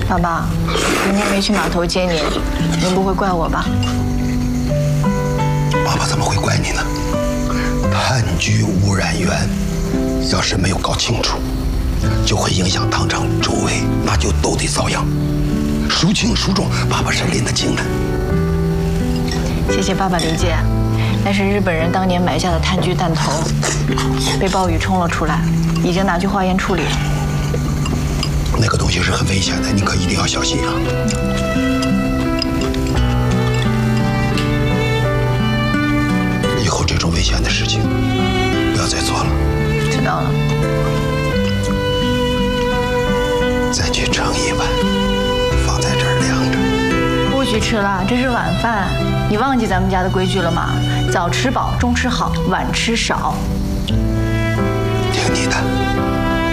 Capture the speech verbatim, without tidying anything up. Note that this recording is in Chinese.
爸爸，明天没去码头接你，您不会怪我吧？ 爸爸怎么会怪你呢？炭疽污染源，要是没有搞清楚，就会影响糖厂周围，那就都得遭殃。孰轻孰重，爸爸是拎得清的。 谢谢爸爸理解，那是日本人当年埋下的炭疽弹头，被暴雨冲了出来，已经拿去化验处理了。 那个东西是很危险的，你可一定要小心啊！以后这种危险的事情不要再做了。 知道了。 再去盛一碗，放在这儿凉着。 不许吃了，这是晚饭。你忘记咱们家的规矩了吗？早吃饱，中吃好，晚吃少。